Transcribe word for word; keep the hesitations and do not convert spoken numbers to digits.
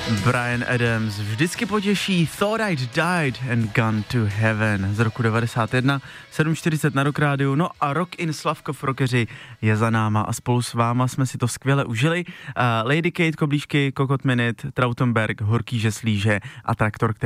Bryan Adams vždycky potěší Thought I'd Died and Gone to Heaven z roku devadesát jedna, sedm čtyřicet na Rock Rádiu. No a Rock in Slavkov Rockeři je za náma a spolu s váma jsme si to skvěle užili. Uh, Lady Kate, Koblížky, Kokot Minute, Trautenberg, Horký žeslíže a Traktor, který